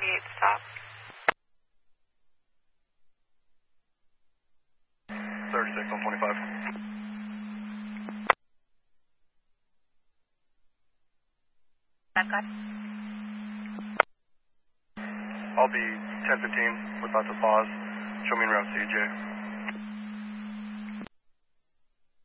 98 stop. 36 on 25. Backup. I'll be 10:15 with lots of pause. Show me around CJ.